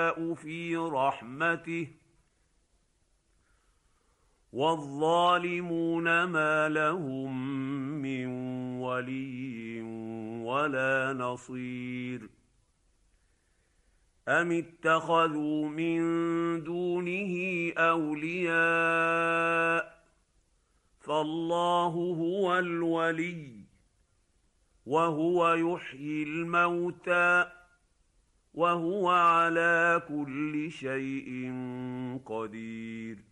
في رحمته والظالمون ما لهم من ولي ولا نصير أم اتخذوا من دونه أولياء فالله هو الولي وهو يحيي الموتى وهو على كل شيء قدير